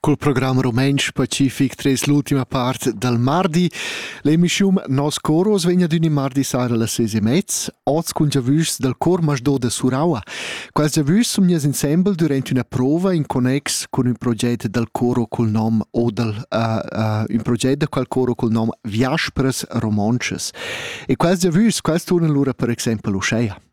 Col programma Romensch Pacific tres l'ultima part del mardi. L'emissiun Nos Coros vegna d'uni mardi sera alle 6:30. Oz cun giavüs del cor Masdò de Suraua. Quels giavüs som nies ensemble durant una prova in connex con un progetto del coro col nom o un progetto de quel coro col nom Viaspras Romonches. E quels giavüs, quels turnen lura per esempio l'Usceia.